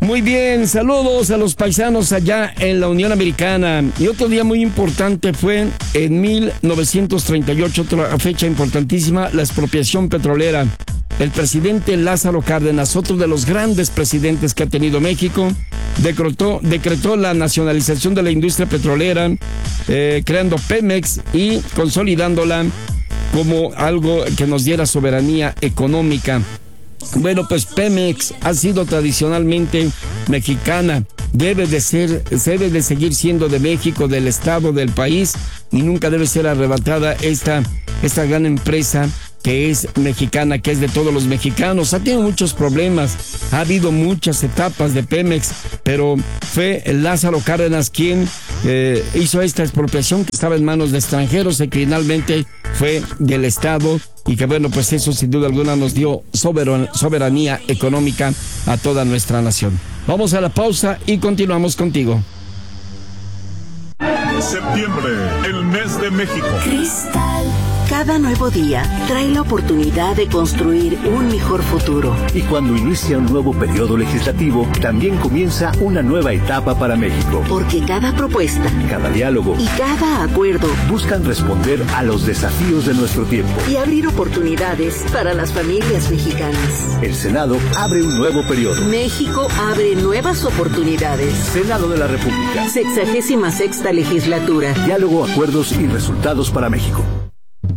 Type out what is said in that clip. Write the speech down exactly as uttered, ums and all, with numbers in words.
Muy bien, saludos a los paisanos allá en la Unión Americana. Y otro día muy importante fue en mil novecientos treinta y ocho, otra fecha importantísima, la expropiación petrolera. El presidente Lázaro Cárdenas, otro de los grandes presidentes que ha tenido México, decretó, decretó la nacionalización de la industria petrolera, eh, creando Pemex y consolidándola como algo que nos diera soberanía económica. Bueno, pues Pemex ha sido tradicionalmente mexicana, debe de ser, debe de seguir siendo de México, del Estado, del país, y nunca debe ser arrebatada esta, esta gran empresa que es mexicana, que es de todos los mexicanos. Ha tenido muchos problemas, ha habido muchas etapas de Pemex, pero fue Lázaro Cárdenas quien eh, hizo esta expropiación que estaba en manos de extranjeros y que finalmente fue del Estado, y que bueno, pues eso sin duda alguna nos dio soberan, soberanía económica a toda nuestra nación. Vamos a la pausa y continuamos contigo. Septiembre, el mes de México. Cristal. Cada nuevo día trae la oportunidad de construir un mejor futuro. Y cuando inicia un nuevo periodo legislativo, también comienza una nueva etapa para México. Porque cada propuesta, cada diálogo y cada acuerdo buscan responder a los desafíos de nuestro tiempo y abrir oportunidades para las familias mexicanas. El Senado abre un nuevo periodo. México abre nuevas oportunidades. Senado de la República. Sexagésima sexta legislatura. Diálogo, acuerdos y resultados para México.